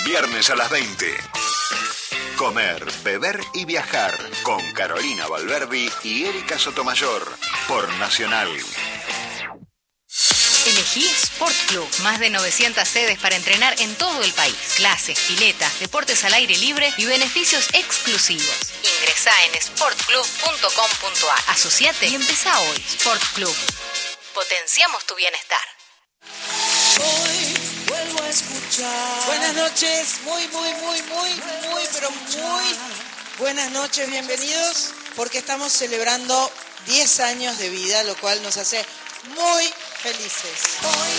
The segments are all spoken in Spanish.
Viernes a las 20. Comer, beber y viajar con Carolina Valverdi y Erika Sotomayor por Nacional. Elegí Sport Club. Más de 900 sedes para entrenar en todo el país. Clases, piletas, deportes al aire libre y beneficios exclusivos. Ingresá en sportclub.com.ar. Asociate y empezá hoy. Sport Club. Potenciamos tu bienestar. Hoy vuelvo a escuchar. Buenas noches, muy buenas noches, bienvenidos, porque estamos celebrando 10 años de vida, lo cual nos hace muy felices.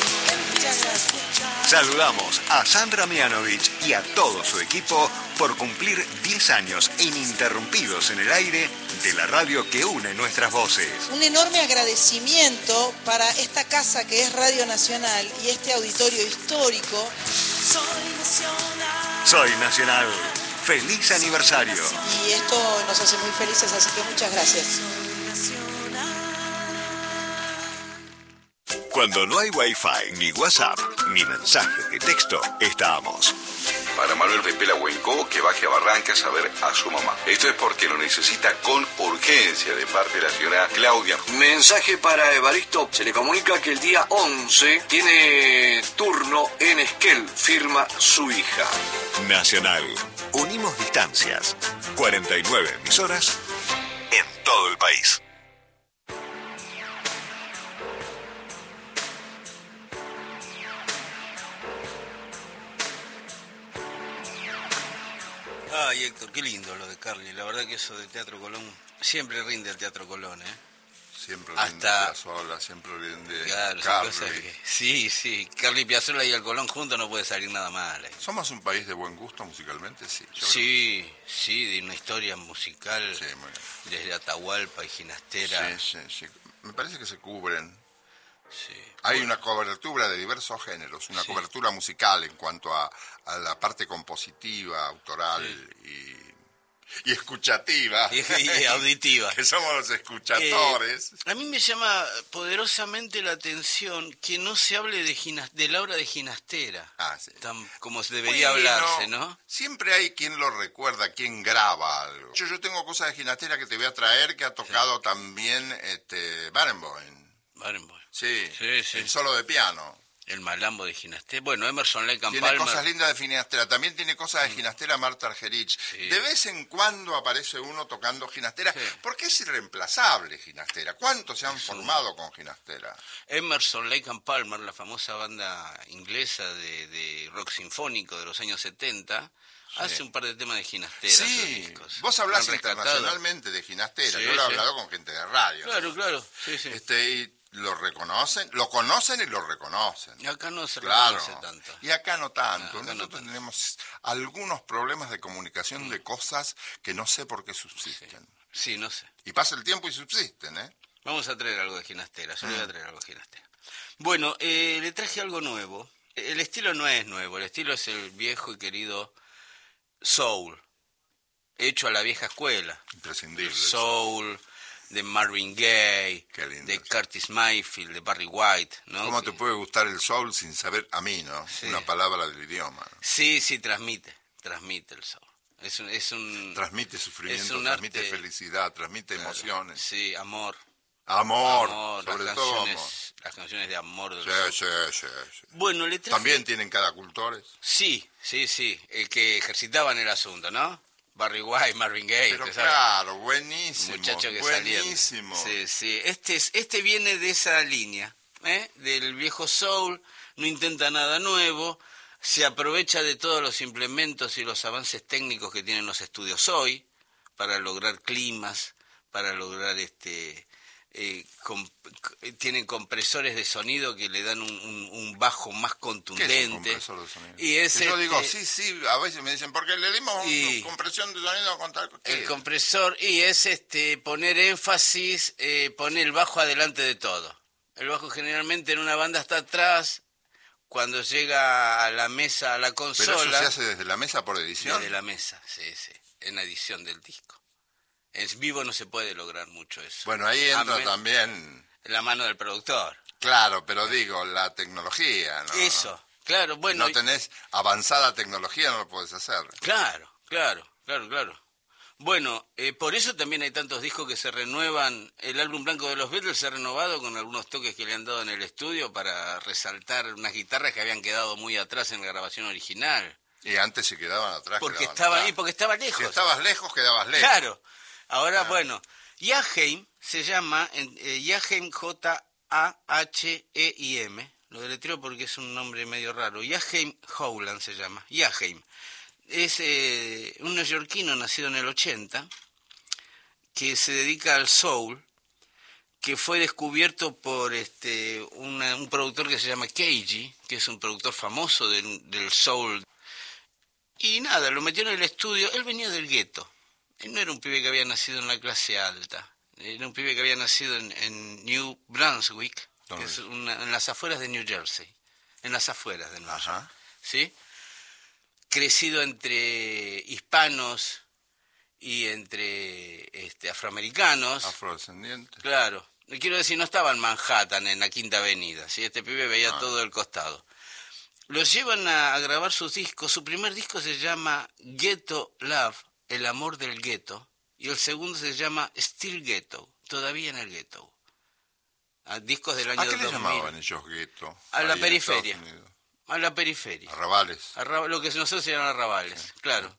Saludamos a Sandra Mianovich y a todo su equipo por cumplir 10 años ininterrumpidos en el aire de la radio que une nuestras voces. Un enorme agradecimiento para esta casa que es Radio Nacional y este auditorio histórico. Soy Nacional. ¡Feliz aniversario! Y esto nos hace muy felices, así que muchas gracias. Cuando no hay Wi-Fi, ni WhatsApp, ni mensajes de texto, estamos. Para Manuel de Pelahuenco, que baje a Barrancas a ver a su mamá. Esto es porque lo necesita con urgencia de parte de la señora Claudia. Mensaje para Evaristo. Se le comunica que el día 11 tiene turno en Esquel. Firma su hija. Nacional. Unimos distancias. 49 emisoras en todo el país. Ay, Héctor, qué lindo lo de Carly. La verdad que eso de Teatro Colón siempre rinde al Teatro Colón, ¿eh? Siempre rinde Piazzolla, siempre rinde claro, Carly. Sí, Carly Piazzolla y el Colón juntos no puede salir nada mal. ¿Somos un país de buen gusto musicalmente? Sí. Sí, de una historia musical sí, muy bien. Desde Atahualpa y Ginastera. Sí. Me parece que se cubren. Sí. Hay una cobertura de diversos géneros, una cobertura musical en cuanto a la parte compositiva, autoral y escuchativa. Y auditiva. Que somos los escuchatores. A mí me llama poderosamente la atención que no se hable de la obra de Ginastera. Sí. Tan como se debería hablarse, ¿no? Siempre hay quien lo recuerda, quien graba algo. Yo tengo cosas de Ginastera que te voy a traer, que ha tocado también Barenboim. Sí, el solo de piano. El malambo de Ginastera. Bueno, Emerson Lake and Tiene Palmer. cosas lindas de Ginastera. También tiene cosas de Ginastera Marta Argerich. Sí. De vez en cuando aparece uno tocando Ginastera. Sí. Porque es irreemplazable Ginastera. ¿Cuántos se han formado con Ginastera? Emerson Lake and Palmer, la famosa banda inglesa de rock sinfónico de los años 70... Hace un par de temas de Ginastera. Sí, vos hablás internacionalmente de Ginastera. Yo lo he hablado con gente de radio. Claro. Sí. Y lo conocen y lo reconocen. Y acá no se reconoce tanto. Y acá no tanto. Nosotros tenemos algunos problemas de comunicación de cosas que no sé por qué subsisten. Sí, no sé. Y pasa el tiempo y subsisten, ¿eh? Vamos a traer algo de Ginastera. Yo le voy a traer algo de Ginastera. Bueno, le traje algo nuevo. El estilo no es nuevo. El estilo es el viejo y querido soul, hecho a la vieja escuela. Imprescindible. Soul, de Marvin Gaye, de Curtis Mayfield, de Barry White, ¿no? ¿Cómo te puede gustar el soul sin saber a mí, no? Sí. Una palabra del idioma, ¿no? Sí, transmite el soul. Es un transmite sufrimiento, transmite felicidad, transmite emociones. Sí, amor, sobre todo amor. Las canciones de amor. Sí. Bueno, le traje... ¿También tienen cantores? Sí, el que ejercitaban el asunto, ¿no? Barry White, Marvin Gaye. Pero claro, buenísimo. Muchacho que buenísimo. Sí. Este viene de esa línea, del viejo soul, no intenta nada nuevo, se aprovecha de todos los implementos y los avances técnicos que tienen los estudios hoy para lograr climas, para lograr tienen compresores de sonido que le dan un bajo más contundente. ¿Qué es un compresor de sonido? Y yo digo, sí, a veces me dicen, ¿por qué le dimos una compresión de sonido con tal? El compresor, y es poner énfasis, poner el bajo adelante de todo. El bajo generalmente en una banda está atrás, cuando llega a la mesa, a la consola... ¿Pero eso se hace desde la mesa por edición? Desde la mesa, sí, en la edición del disco. En vivo no se puede lograr mucho eso. Bueno, ahí entra también... la mano del productor. Claro, pero digo, la tecnología, ¿no? Eso, Claro, bueno. Si no tenés avanzada tecnología, no lo podés hacer. Claro. Bueno, por eso también hay tantos discos que se renuevan. El álbum blanco de los Beatles se ha renovado con algunos toques que le han dado en el estudio para resaltar unas guitarras que habían quedado muy atrás en la grabación original. Y antes se quedaban atrás. Porque estaba lejos. Si estabas lejos, quedabas lejos. Claro. Ahora, bueno, Jaheim se llama, Jaheim, Jaheim, lo deletreo porque es un nombre medio raro. Jaheim Howland se llama, Jaheim. Es un neoyorquino nacido en el 80, que se dedica al soul, que fue descubierto por un productor que se llama Keiji, que es un productor famoso del soul. Y nada, lo metió en el estudio. Él venía del gueto. Él no era un pibe que había nacido en la clase alta. Era un pibe que había nacido en New Brunswick, que es en las afueras de New Jersey. En las afueras de Nueva York. ¿Sí? Crecido entre hispanos y entre afroamericanos. Afrodescendientes. Claro. Quiero decir, no estaba en Manhattan, en la Quinta Avenida. ¿Sí? Este pibe veía todo el costado. Los llevan a grabar sus discos. Su primer disco se llama Ghetto Love, El amor del gueto. Y el segundo se llama Still Ghetto, todavía en el gueto. Discos del año 2000. ¿A qué le llamaban ellos gueto? A la periferia. A la periferia. Arrabales. Lo que nosotros se llaman arrabales, claro.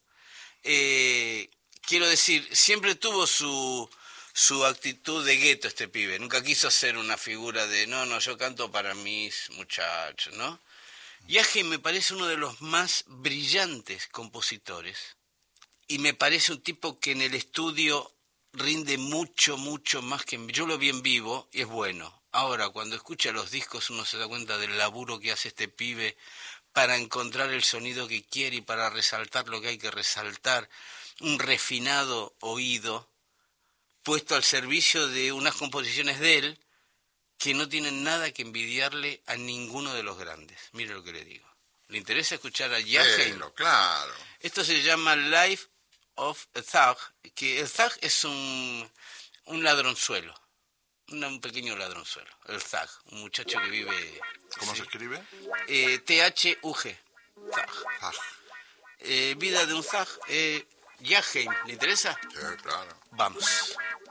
Quiero decir, siempre tuvo su actitud de gueto este pibe. Nunca quiso ser una figura de, no, yo canto para mis muchachos, ¿no? Jaheim me parece uno de los más brillantes compositores. Y me parece un tipo que en el estudio rinde mucho más que yo lo vi en vivo y es bueno. Ahora, cuando escucha los discos uno se da cuenta del laburo que hace este pibe para encontrar el sonido que quiere y para resaltar lo que hay que resaltar. Un refinado oído puesto al servicio de unas composiciones de él que no tienen nada que envidiarle a ninguno de los grandes. Mire lo que le digo. ¿Le interesa escuchar a Jaheim? Claro. Esto se llama Life of a Thug, que el thug es un ladronzuelo. Un pequeño ladronzuelo, el thug, un muchacho que vive... ¿Cómo se escribe? T-H-U-G. Thug. Vida de un thug. Jaheim, ¿le interesa? Sí, claro. Vamos.